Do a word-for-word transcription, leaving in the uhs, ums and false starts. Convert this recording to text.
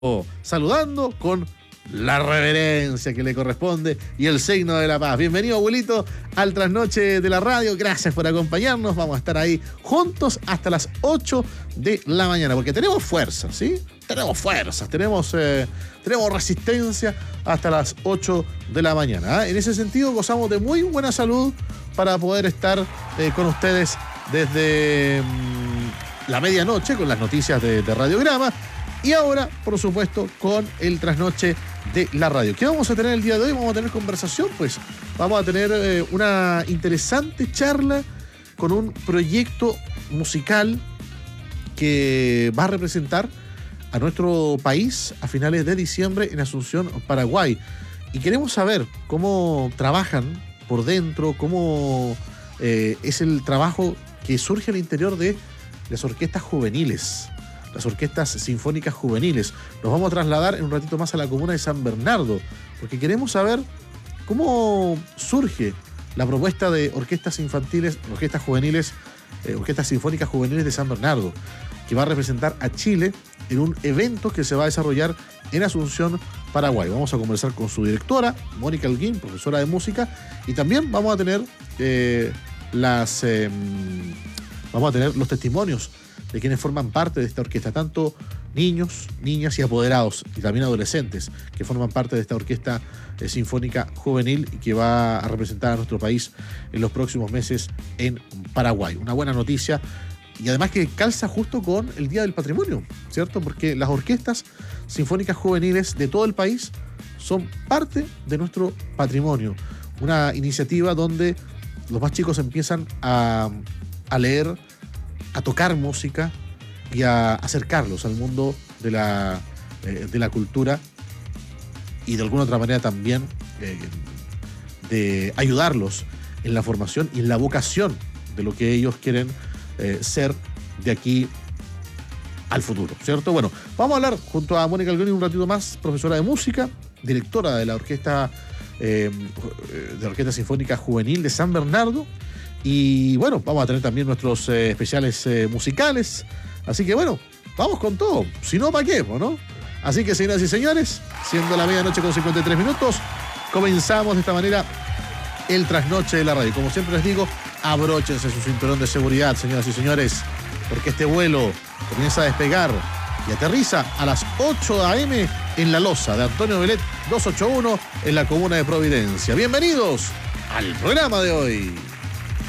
Saludando con la reverencia que le corresponde y el signo de la paz. Bienvenido, abuelito, al Trasnoche de la Radio. Gracias por acompañarnos. Vamos a estar ahí juntos hasta las ocho de la mañana, porque tenemos fuerza, ¿sí? Tenemos fuerzas, tenemos, eh, tenemos resistencia hasta las ocho de la mañana. ¿eh? En ese sentido, gozamos de muy buena salud para poder estar eh, con ustedes desde mmm, la medianoche con las noticias de, de Radiograma. Y ahora, por supuesto, con el Trasnoche de la Radio. ¿Qué vamos a tener el día de hoy? Vamos a tener conversación, pues. Vamos a tener eh, una interesante charla con un proyecto musical que va a representar a nuestro país a finales de diciembre en Asunción, Paraguay. Y queremos saber cómo trabajan por dentro, cómo eh, es el trabajo que surge al interior de las orquestas juveniles. Las orquestas sinfónicas juveniles. Nos vamos a trasladar en un ratito más a la comuna de San Bernardo, porque queremos saber cómo surge la propuesta de orquestas infantiles, orquestas juveniles, eh, orquestas sinfónicas juveniles de San Bernardo, que va a representar a Chile en un evento que se va a desarrollar en Asunción, Paraguay. Vamos a conversar con su directora, Mónica Holguín, profesora de música, y también vamos a tener eh, las eh, vamos a tener los testimonios de quienes forman parte de esta orquesta, tanto niños, niñas y apoderados, y también adolescentes que forman parte de esta orquesta eh, sinfónica juvenil y que va a representar a nuestro país en los próximos meses en Paraguay. Una buena noticia, y además que calza justo con el Día del Patrimonio, ¿cierto? Porque las orquestas sinfónicas juveniles de todo el país son parte de nuestro patrimonio. Una iniciativa donde los más chicos empiezan a, a leer, a tocar música y a acercarlos al mundo de la, eh, de la cultura, y de alguna otra manera también eh, de ayudarlos en la formación y en la vocación de lo que ellos quieren eh, ser de aquí al futuro, ¿cierto? Bueno, vamos a hablar junto a Mónica Holguín un ratito más, profesora de música, directora de la orquesta eh, de la Orquesta Sinfónica Juvenil de San Bernardo. Y bueno, vamos a tener también nuestros eh, especiales eh, musicales. Así que bueno, vamos con todo. Si no, ¿para qué? ¿No? Así que, señoras y señores, siendo la medianoche con cincuenta y tres minutos, comenzamos de esta manera el Trasnoche de la Radio. Como siempre les digo, abróchense su cinturón de seguridad, señoras y señores, porque este vuelo comienza a despegar y aterriza a las ocho a eme en la losa de Antonio Belet doscientos ochenta y uno en la comuna de Providencia. Bienvenidos al programa de hoy.